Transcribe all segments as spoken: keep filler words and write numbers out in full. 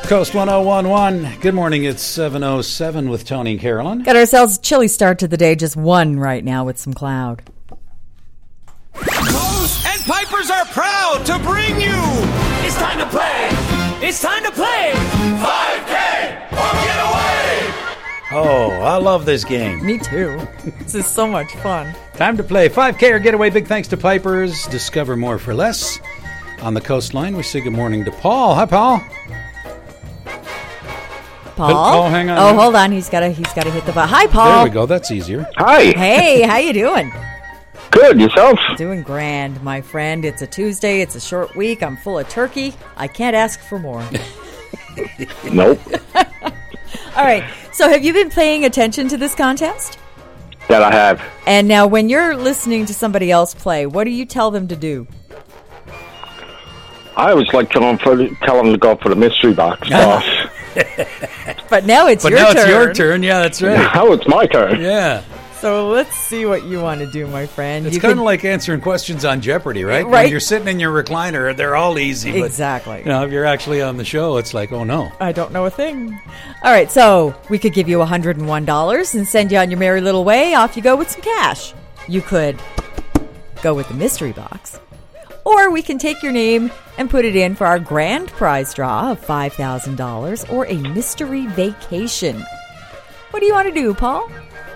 Coast one oh one point one. Good morning. It's seven oh seven with Tony and Carolyn. Got ourselves a chilly start to the day. Just one right now with some cloud. Coast and Pipers are proud to bring you. It's time to play. It's time to play. five K or get away. Oh, I love this game. Me too. This is so much fun. Time to play five K or get away. Big thanks to Pipers. Discover more for less. On the coastline, we say good morning to Paul. Hi, Paul. Paul? Oh, hang on. Oh, hold on. He's got to he's got to hit the button. Hi, Paul. There we go. That's easier. Hi. Hey, how you doing? Good. Yourself? Doing grand, my friend. It's a Tuesday. It's a short week. I'm full of turkey. I can't ask for more. Nope. All right. So have you been paying attention to this contest? That I have. And now when you're listening to somebody else play, what do you tell them to do? I always like telling for tell them to go for the mystery box. boss. But now it's But your now turn. it's your turn. Yeah, that's right. Now it's my turn. Yeah. So let's see what you want to do, my friend. It's You kind of can- like answering questions on Jeopardy, right? When Right. you're sitting in your recliner, they're all easy. But, Exactly. you know, if you're actually on the show, it's like, oh, no. I don't know a thing. All right, so we could give you one hundred one dollars and send you on your merry little way. Off you go with some cash. You could go with the mystery box. Or we can take your name and put it in for our grand prize draw of five thousand dollars or a mystery vacation. What do you want to do, Paul?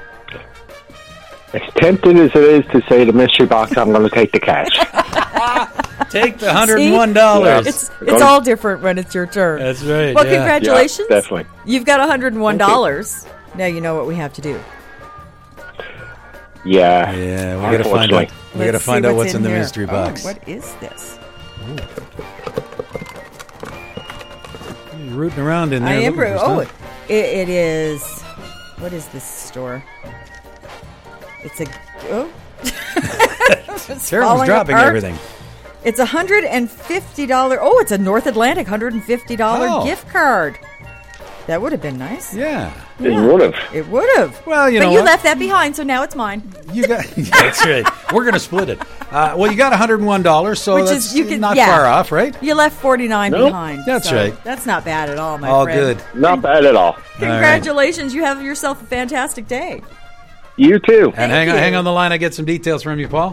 As tempting as it is to say the mystery box, I'm going to take the cash. Take the one hundred one dollars. See? It's it's all different when it's your turn. That's right. Well, yeah. congratulations. Yeah, definitely. You've got one hundred one dollars. Now you know what we have to do. Yeah. Yeah, we got to find out. We got to Let's find see out what's in, the here. mystery box. Oh, what is this? You're rooting around in there. I am. looking for Oh, stuff. it, it is. What is this store? It's a. Oh. It's Carolyn's falling dropping apart. everything. It's a hundred and fifty dollar. Oh, it's a North Atlantic hundred and fifty dollar Oh. gift card. That would have been nice. Yeah. It would have. It would have. Well, you but know you what? left that behind, so now it's mine. You got. That's right. We're going to split it. Uh, well, you got one hundred one dollars, so Which that's is you can not yeah. far off, right? You left forty nine Nope. behind. That's so right. That's not bad at all, my All friend. good. Not bad at all. Congratulations! You have yourself a fantastic day. You too. And hang on, you. hang on the line. I get some details from you, Paul.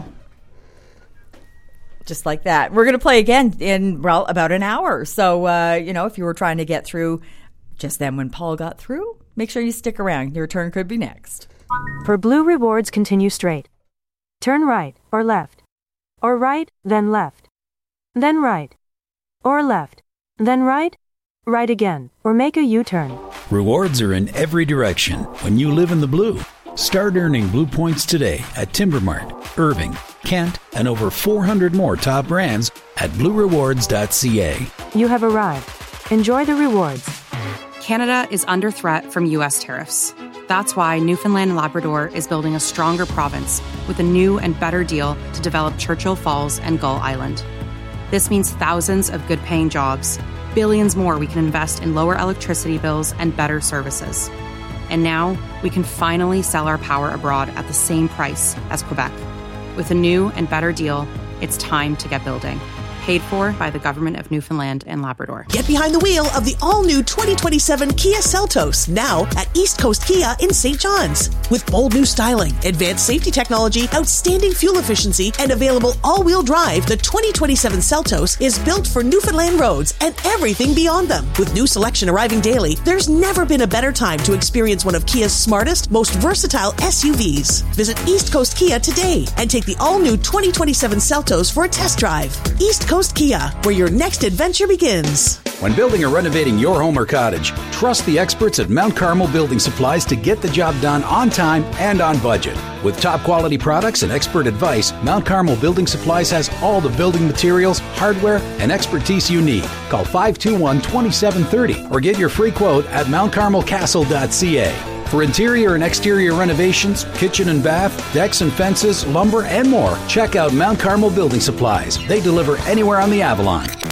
Just like that. We're going to play again in, well, about an hour. So, uh, you know, if you were trying to get through just then when Paul got through, make sure you stick around. Your turn could be next. For Blue Rewards, continue straight. Turn right or left. Or right, then left. Then right. Or left. Then right. Right again. Or make a U-turn. Rewards are in every direction when you live in the blue. Start earning Blue Points today at Timbermart, Irving, Kent, and over four hundred more top brands at blue rewards dot c a. You have arrived. Enjoy the rewards. Canada is under threat from U S tariffs. That's why Newfoundland and Labrador is building a stronger province with a new and better deal to develop Churchill Falls and Gull Island. This means thousands of good-paying jobs, billions more we can invest in lower electricity bills and better services. And now we can finally sell our power abroad at the same price as Quebec. With a new and better deal, it's time to get building. Paid for by the Government of Newfoundland and Labrador. Get behind the wheel of the all-new twenty twenty-seven Kia Seltos, now at East Coast Kia in Saint John's. With bold new styling, advanced safety technology, outstanding fuel efficiency, and available all-wheel drive, the twenty twenty-seven Seltos is built for Newfoundland roads and everything beyond them. With new selection arriving daily, there's never been a better time to experience one of Kia's smartest, most versatile S U Vs. Visit East Coast Kia today and take the all-new twenty twenty-seven Seltos for a test drive. East Coast Kia, where your next adventure begins. When building or renovating your home or cottage, trust the experts at Mount Carmel Building Supplies to get the job done on time and on budget. With top quality products and expert advice, Mount Carmel Building Supplies has all the building materials, hardware, and expertise you need. Call five two one, two seven three zero or get your free quote at mount carmel castle dot c a. For interior and exterior renovations, kitchen and bath, decks and fences, lumber, and more, check out Mount Carmel Building Supplies. They deliver anywhere on the Avalon.